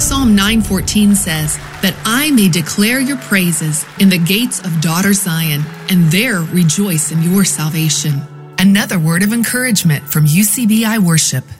Psalm 9:14 says that I may declare your praises in the gates of daughter Zion, and there rejoice in your salvation. Another word of encouragement from UCBI Worship.